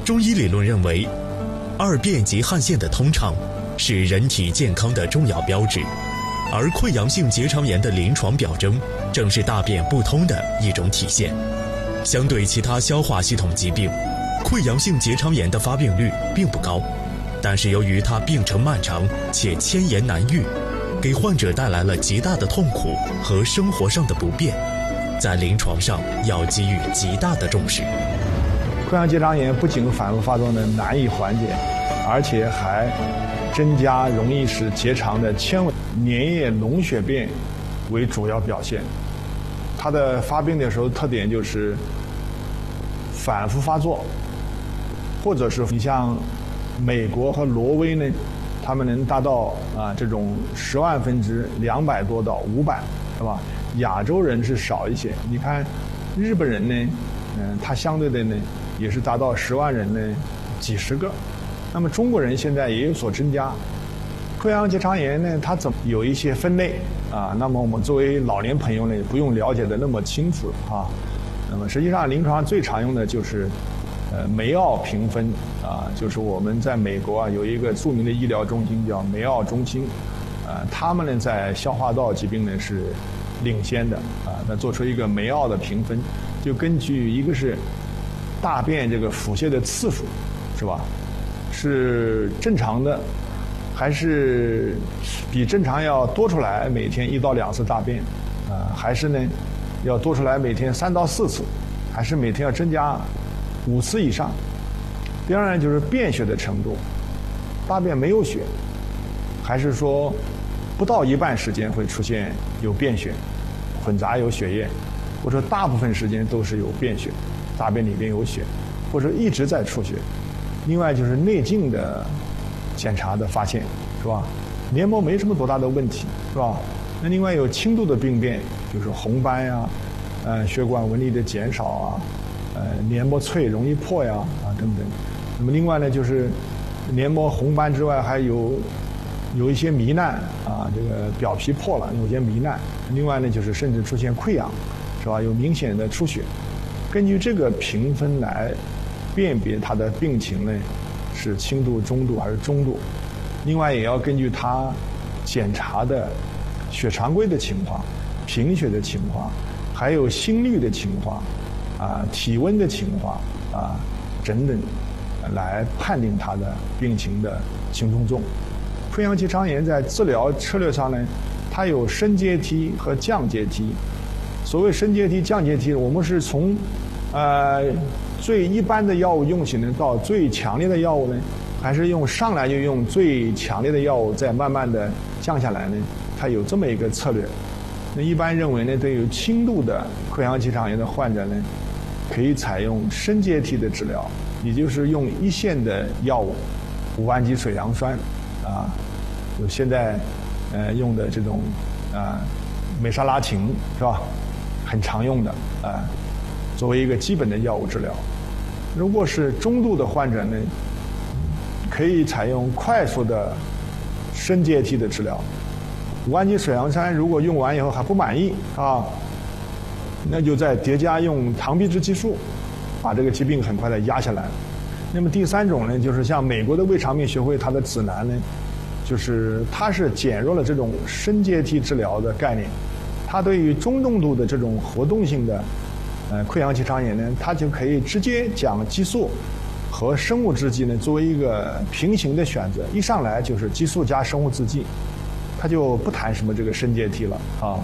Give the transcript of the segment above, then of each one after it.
中医理论认为，二便及汗腺的通畅是人体健康的重要标志，而溃疡性结肠炎的临床表征正是大便不通的一种体现。相对其他消化系统疾病，溃疡性结肠炎的发病率并不高，但是由于它病程漫长且迁延难愈，给患者带来了极大的痛苦和生活上的不便，在临床上要给予极大的重视。 溃疡结肠炎不仅反复发作的难以缓解，而且还增加容易使结肠的纤维粘液脓血便为主要表现。它的发病的时候特点就是反复发作，或者是你像美国和挪威呢，他们能达到这种10万分之200多到500，是吧？亚洲人是少一些。你看日本人呢，他相对的呢也是达到10万人呢几十个。那么中国人现在也有所增加。溃疡结肠炎呢，它有一些分类那么我们作为老年朋友呢，不用了解的那么清楚那么实际上临床最常用的就是梅奥评分就是我们在美国有一个著名的医疗中心叫梅奥中心他们呢在消化道疾病呢是领先的那做出一个梅奥的评分，就根据一个是大便这个腹泻的次数，是吧？是正常的，还是比正常要多出来每天1到2次大便还是呢要多出来每天3到4次，还是每天要增加5次以上？第二呢就是便血的程度，大便没有血，还是说不到一半时间会出现有便血，混杂有血液，或者大部分时间都是有便血，大便里边有血，或者一直在出血。另外就是内镜的检查的发现，是吧？黏膜没什么多大的问题，是吧？那另外有轻度的病变，就是红斑血管纹理的减少黏膜脆容易破等等。那么另外呢，就是黏膜红斑之外，还有一些糜烂这个表皮破了，有些糜烂。另外呢，就是甚至出现溃疡，是吧？有明显的出血。根据这个评分来辨别它的病情呢，是轻度、中度还是中度。另外也要根据它检查的血常规的情况、贫血的情况，还有心率的情况体温的情况等等，来判定它的病情的轻中重。溃疡结肠炎在治疗策略上呢，它有升阶梯和降阶梯。所谓升阶梯、降阶梯，我们是从最一般的药物用起呢，到最强烈的药物呢，还是上来就用最强烈的药物，再慢慢的降下来呢？它有这么一个策略。那一般认为呢，对于轻度的溃疡结肠炎的患者呢，可以采用升阶梯的治疗，也就是用一线的药物，5氨基水杨酸有现在用的这种美沙拉嗪，是吧？很常用的作为一个基本的药物治疗。如果是中度的患者呢，可以采用快速的升阶梯的治疗。5氨基水杨酸如果用完以后还不满意那就再叠加用糖皮质激素，把这个疾病很快的压下来。那么第三种呢，就是像美国的胃肠病学会它的指南呢，就是它是减弱了这种升阶梯治疗的概念，它对于中重度的这种活动性的溃疡结肠炎呢，它就可以直接将激素和生物制剂呢作为一个平行的选择，一上来就是激素加生物制剂，它就不谈什么这个升阶梯了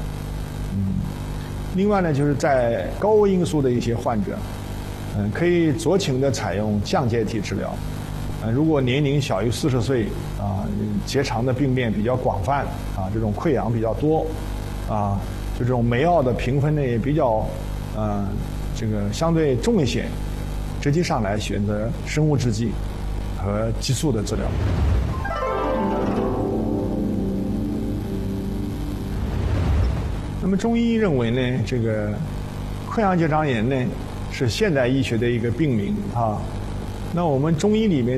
另外呢，就是在高危因素的一些患者，可以酌情的采用降阶梯治疗。如果年龄小于40岁结肠的病变比较广泛这种溃疡比较多就这种梅奥的评分呢也比较这个相对重一些，直接上来选择生物制剂和激素的治疗。那么中医认为呢，这个溃疡结肠炎呢是现代医学的一个病名那我们中医里面